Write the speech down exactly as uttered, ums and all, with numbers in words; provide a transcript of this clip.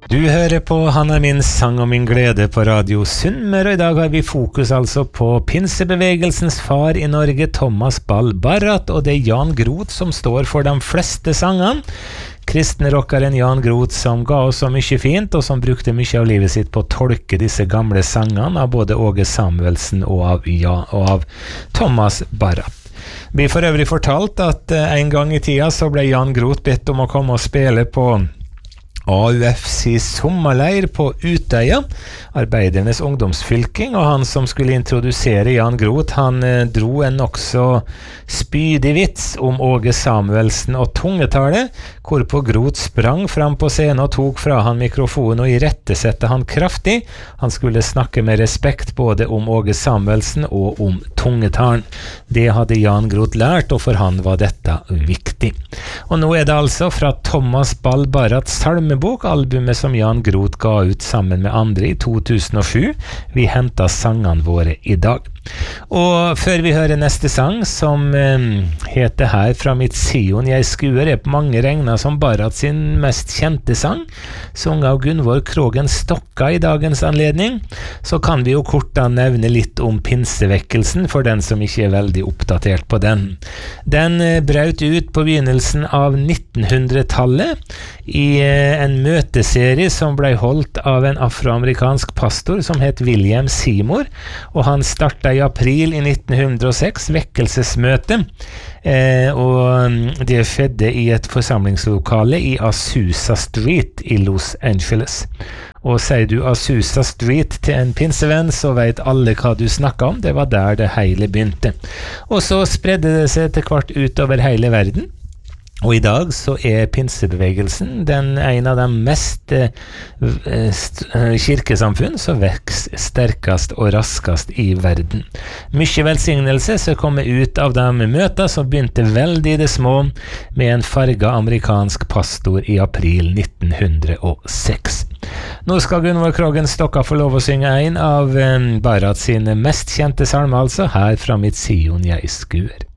Du hører på Han er min sang og min glede på Radio Sunnmøre, og i dag har vi fokus altså på pinsebevegelsens far i Norge, Thomas Ball Barrat, og det er Jan Groth som står for de fleste sangene. Kristne rockeren Jan Groth som ga oss så mye fint, og som brukte mye av livet sitt på å tolke disse gamle sangene av både Åge Samuelsen og av, ja, og av Thomas Barrat. Vi får øvrig fortalt at uh, en gang i tida så ble Jan Groth bedt om å komme og spille på A U F C sommerleir på Utøya, arbeidernes ungdomsfylking, og han som skulle introdusere Jan Groth, han eh, dro en også spydig vits om Åge Samuelsen og tungetallet, hvorpå Groth sprang fram på scenen og tok fra han mikrofonen og irettesette han kraftig. Han skulle snakke med respekt både om Åge Samuelsen og om tungetalen. Det hadde Jan Groth lært, og for han var dette viktig. Og nå er det altså fra Thomas Ball Barrats salmebok, albumet som Jan Groth ga ut sammen med andre i to tusen og sju. Vi hentet sangene våre i dag. Og før vi hører neste sang, som eh, heter Her fra mitt Sion jeg skuer, er på mange regner som Barrat sin mest kjente sang, sunget av Gunvor Krogen Stokka i dagens anledning, så kan vi jo kort da nevne litt om pinsevekkelsen for den som ikke er veldig oppdatert på den. Den eh, brøt ut på begynnelsen av nittenhundretallet i eh, en møteserie som ble holdt av en afroamerikansk pastor som het William Seymour, og han startet i april i nitten hundre og seks vekkelsesmøte, eh, og det skjedde i et forsamlingslokale i Azusa Street i Los Angeles. Og sier du Azusa Street til en pinsevenn, så vet alle hva du snakker om. Det var der det hele begynte. Og så spredde det seg til hvert utover hele verden. Og i dag så er pinsebevegelsen den en av de mest eh, kirkesamfunn som vokser sterkest og raskest i verden. Mye velsignelse som kommer ut av de møter som begynte veldig i det små med en farga amerikansk pastor i april nitten hundre og seks. Nå skal Gunvor Krogen Stokka få lov å synge en av eh, Barrat sine mest kjente salmer, altså Her fra mitt Sion jeg skuer.